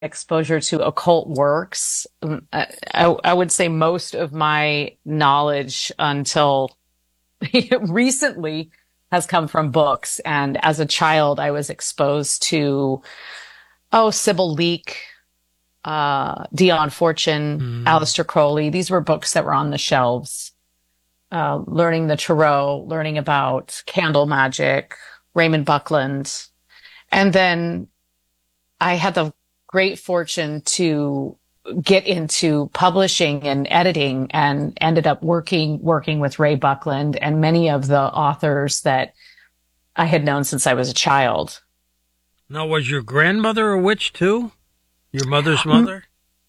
exposure to occult works. I would say most of my knowledge until recently has come from books. And as a child, I was exposed to, Sybil Leek, Dion Fortune, Aleister Crowley. These were books that were on the shelves. Learning the tarot, learning about candle magic, Raymond Buckland. And then I had the great fortune to get into publishing and editing and ended up working with Ray Buckland and many of the authors that I had known since I was a child. Now, was your grandmother a witch too? Your mother's mother?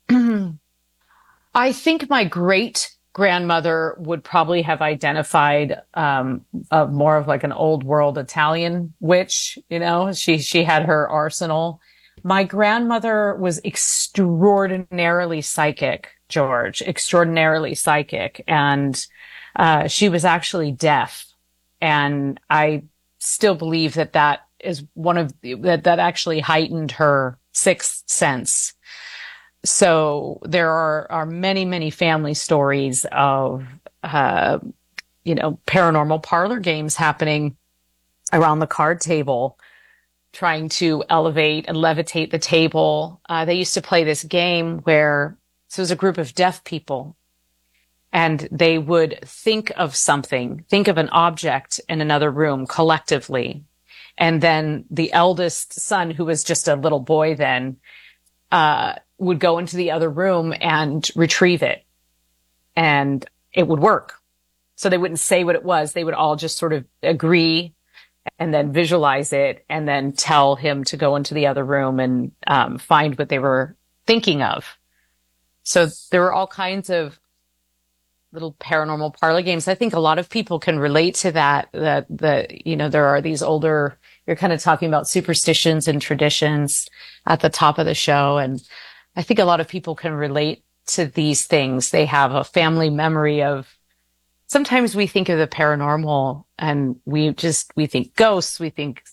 I think my great grandmother would probably have identified more of like an old world Italian witch. You know, she had her arsenal. My grandmother was extraordinarily psychic, George, extraordinarily psychic. And she was actually deaf. And I still believe that is that actually heightened her sixth sense. So there are many, many family stories of, paranormal parlor games happening around the card table, trying to elevate and levitate the table. They used to play this game where it was a group of deaf people and they would think of an object in another room collectively. And then the eldest son, who was just a little boy then, would go into the other room and retrieve it. And it would work. So they wouldn't say what it was. They would all just sort of agree and then visualize it and then tell him to go into the other room and find what they were thinking of. So there were all kinds of little paranormal parlor games. I think a lot of people can relate to that there are these older, you're kind of talking about superstitions and traditions at the top of the show. And I think a lot of people can relate to these things. They have a family memory of, sometimes we think of the paranormal and we think ghosts, we think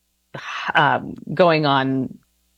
going on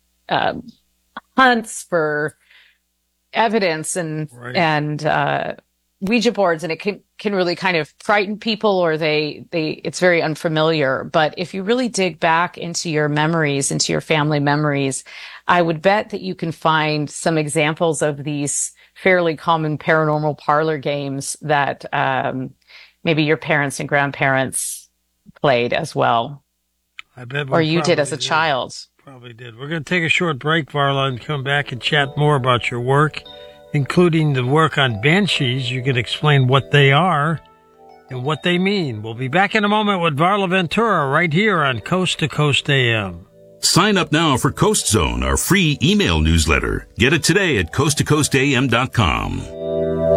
hunts for evidence and Ouija boards, and it can really kind of frighten people, or it's very unfamiliar. But if you really dig back into your memories, into your family memories, I would bet that you can find some examples of these fairly common paranormal parlor games that maybe your parents and grandparents played as well. I bet or you did as a child. Probably did. We're going to take a short break, Varla, and come back and chat more about your work, including the work on banshees. You can explain what they are and what they mean. We'll be back in a moment with Varla Ventura right here on Coast to Coast AM. Sign up now for Coast Zone, our free email newsletter. Get it today at coasttocoastam.com.